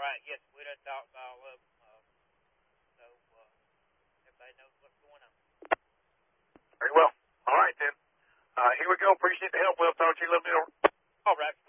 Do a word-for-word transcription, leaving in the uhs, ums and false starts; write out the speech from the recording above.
Right, yes, we done talked all of them, uh, so, uh, everybody knows what's going on. Very well. All right, then. Uh, here we go. Appreciate the help. We'll talk to you a little bit. All right.